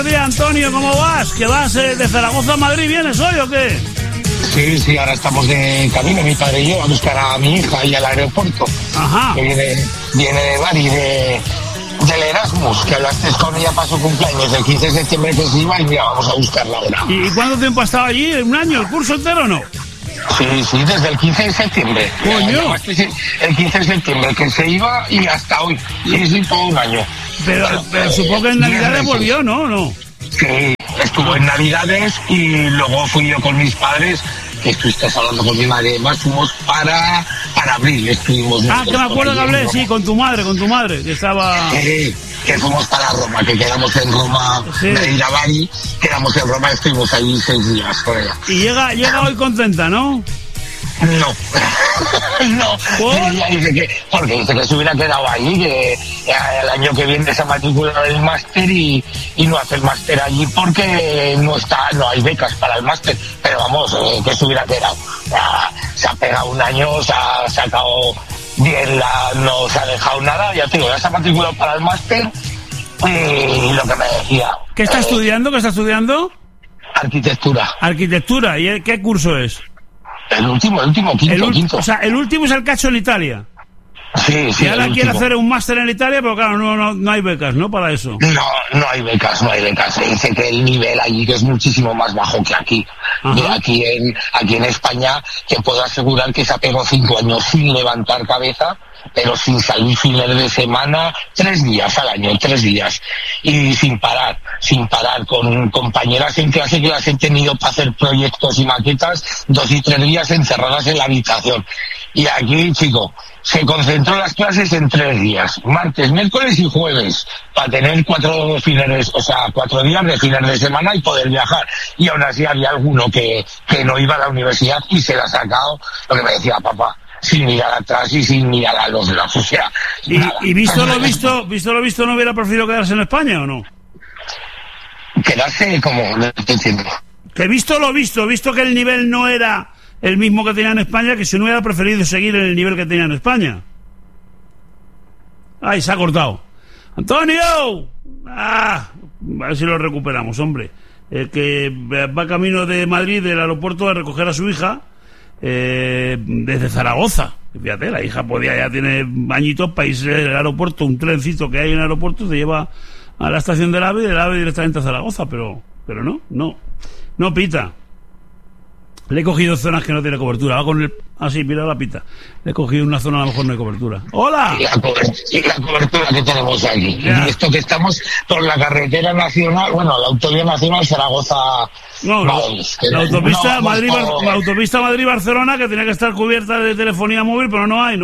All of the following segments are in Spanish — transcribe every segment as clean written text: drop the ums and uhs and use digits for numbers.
Antonio, ¿cómo vas? ¿Que vas de Zaragoza a Madrid? ¿Vienes hoy o qué? Sí, ahora estamos de camino, mi padre y yo, a buscar a mi hija y al aeropuerto. Ajá. Que viene de Bari, del Erasmus, que hablaste con ella para su cumpleaños, el 15 de septiembre que se iba, y mira, vamos a buscarla ahora. ¿Y cuánto tiempo ha estado allí? ¿Un año? ¿El curso entero o no? Sí, desde el 15 de septiembre. ¡Coño! El 15 de septiembre que se iba y hasta hoy. Sí, todo un año. Pero supongo que en Navidades volvió, ¿no? Sí, estuvo en Navidades y luego fui yo con mis padres, que estuviste hablando con mi madre, más fuimos para abril, estuvimos. Que me acuerdo que hablé, sí, con tu madre, que estaba... Que fuimos para Roma, que quedamos en Roma, sí. De ir a Bari, quedamos en Roma, estuvimos ahí 6 días con ella. Y llega hoy contenta, ¿no? No. Ella dice porque dice que se hubiera quedado allí, que el año que viene se matricula el máster y no hace el máster allí porque no hay becas para el máster, pero vamos, que se hubiera quedado. Se ha pegado un año, se ha sacado bien, no se ha dejado nada, ya te digo, ya se ha matriculado para el máster y lo que me decía. ¿Qué está estudiando? Arquitectura. ¿Y qué curso es? El último, quinto. O sea, el último es el cacho en Italia. Sí. Y ahora quiere hacer un máster en Italia, pero claro, no hay becas, ¿no? Para eso. No hay becas. Dice que el nivel allí que es muchísimo más bajo que aquí. Aquí en España te puedo asegurar que se ha pegado 5 años sin levantar cabeza, pero sin salir fines de semana, 3 días al año, 3 días. Y sin parar, con compañeras en clase que las he tenido para hacer proyectos y maquetas 2 y 3 días encerradas en la habitación. Y aquí, chico, se concentró las clases en 3 días, martes, miércoles y jueves, para tener 4 días de fines de semana y poder viajar. Y aún así había alguno que no iba a la universidad y se la ha sacado, lo que me decía papá, sin mirar atrás y sin mirar a los lados, o sea... ¿Y visto lo visto, no hubiera preferido quedarse en España o no? Quedarse como... No estoy diciendo. Que visto que el nivel no era el mismo que tenía en España, que si no hubiera preferido seguir en el nivel que tenía en España. ¡Ay, se ha cortado! ¡Antonio! A ver si lo recuperamos, hombre. Que va camino de Madrid, del aeropuerto, a recoger a su hija desde Zaragoza. Fíjate, la hija ya tiene añitos para irse al aeropuerto, un trencito que hay en el aeropuerto, te lleva a la estación del AVE y del AVE directamente a Zaragoza, pero no pita. Le he cogido zonas que no tiene cobertura. Va con el... sí, mira la pita. Le he cogido una zona a lo mejor no hay cobertura. ¡Hola! Y la cobertura que tenemos aquí. Ya. Y esto que estamos por la carretera nacional, la autovía nacional Zaragoza... La autopista Madrid-Barcelona, que tenía que estar cubierta de telefonía móvil, pero no hay.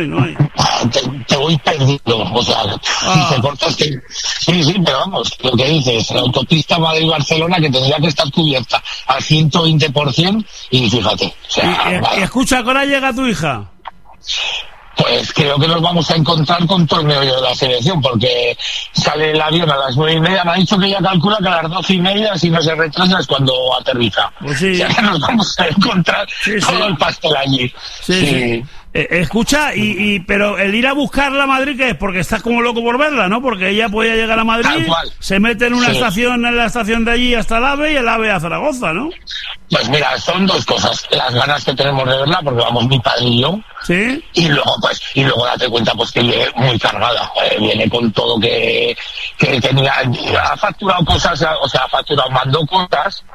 Te voy perdido, si te cortaste... Sí, pero vamos, lo que dices, la autopista Madrid-Barcelona que tendría que estar cubierta al 120%, y fíjate. Y escucha, ¿a qué hora llega tu hija? Pues creo que nos vamos a encontrar con todo el meollo de la selección, porque sale el avión a las 9:30, me ha dicho que ella calcula que a las 12:30, si no se retrasa, es cuando aterriza. Pues sí. O sea que nos vamos a encontrar todo el pastel allí. Sí. Escucha, pero el ir a buscarla a Madrid, ¿qué es? Porque estás como loco por verla, ¿no? Porque ella podía llegar a Madrid, se mete en una estación, en la estación de allí hasta el AVE y el AVE a Zaragoza, ¿no? Pues mira, son 2 cosas. Las ganas que tenemos de verla, porque vamos mi padre y yo. Sí. Y luego date cuenta que viene muy cargada. Viene con todo que tenía. Ha facturado cosas, mandó cosas.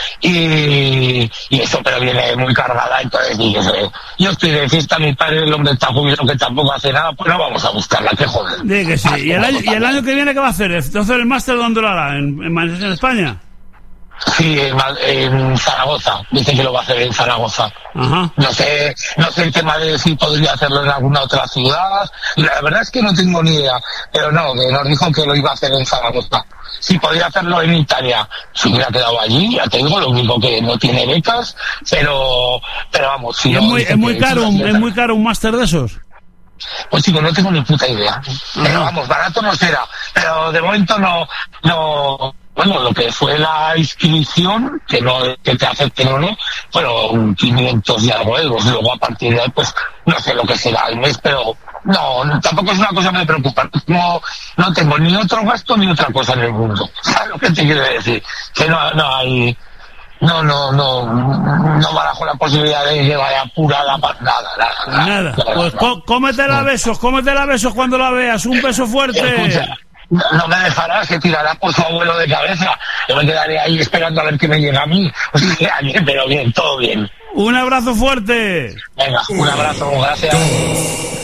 Y eso, pero viene muy cargada, entonces yo estoy de fiesta, mi padre, el hombre está jubilado que tampoco hace nada, pues no vamos a buscarla, que joder. Dile que sí. ¿Y el año que viene qué va a hacer? ¿Entonces el máster dónde lo hará? ¿En España? Sí, en Zaragoza, dice que lo va a hacer en Zaragoza. Ajá. No sé el tema de si podría hacerlo en alguna otra ciudad, la verdad es que no tengo ni idea, pero no, que nos dijo que lo iba a hacer en Zaragoza. Si podría hacerlo en Italia, se hubiera quedado allí, ya te digo, lo único que no tiene becas, pero vamos, si es muy caro un máster de esos. Pues chico, no tengo ni puta idea. Pero vamos, barato no será, pero de momento no. Bueno, lo que fue la inscripción, que te acepten o no, fueron 500 y algo euros. Luego a partir de ahí, pues no sé lo que será el mes, pero No, tampoco es una cosa que me preocupa. No tengo ni otro gasto ni otra cosa en el mundo. ¿Sabes lo que te quiero decir? Que no hay... No barajo la posibilidad de que vaya apurada para nada. Pues cómetela a besos cuando la veas. Un beso fuerte. Escucha, no me dejarás, que tirará por su abuelo de cabeza. Yo me quedaré ahí esperando a ver qué me llega a mí. O sea, bien, pero bien, todo bien. Un abrazo fuerte. Venga, un abrazo, gracias.